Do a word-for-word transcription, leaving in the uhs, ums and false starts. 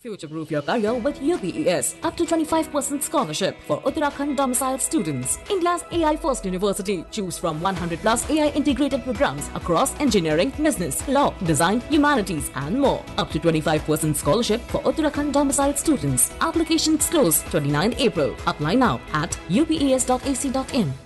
Future-proof your career with U P E S. Up to twenty-five percent scholarship for Uttarakhand domiciled students. India's A I First University. Choose from one hundred plus A I integrated programs across engineering, business, law, design, humanities and more. Up to twenty-five percent scholarship for Uttarakhand domiciled students. Applications close twenty-ninth April. Apply now at u p e s dot a c dot in.